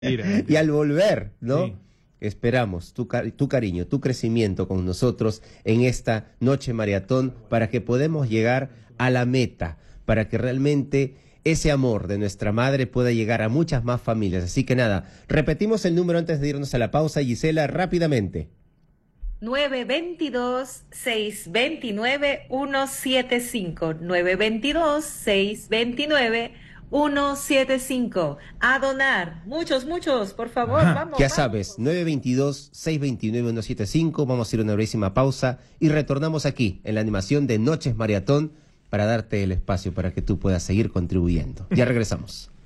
Mira. Y al volver, ¿no? Sí. Esperamos tu cariño, tu crecimiento con nosotros en esta noche maratón para que podamos llegar a la meta, para que realmente ese amor de nuestra madre pueda llegar a muchas más familias. Así que nada, repetimos el número antes de irnos a la pausa, Gisela, rápidamente. 922-629-175. 922-629-175. A donar. Muchos, muchos, por favor, Ajá. vamos. Ya vamos. sabes, 922-629-175, vamos a ir a una brevísima pausa y retornamos aquí en la animación de Noches Maratón para darte el espacio para que tú puedas seguir contribuyendo. Ya regresamos.